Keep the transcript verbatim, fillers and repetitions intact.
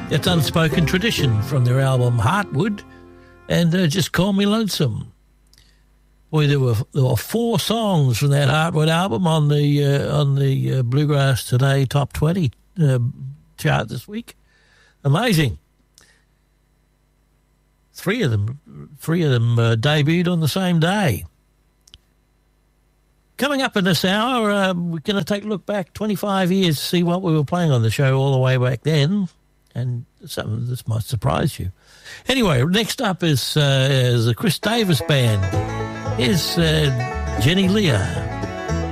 It's Unspoken Tradition from their album Heartwood, and uh, Just Call Me Lonesome. Boy, there were there were four songs from that Heartwood album on the uh, on the uh, Bluegrass Today Top twenty uh, chart this week. Amazing. Three of them, three of them uh, debuted on the same day. Coming up in this hour, uh, we're going to take a look back twenty-five years to see what we were playing on the show all the way back then. And something of this might surprise you. Anyway, next up is, uh, is the Chris Davis Band. Here's uh, Jenny Leah.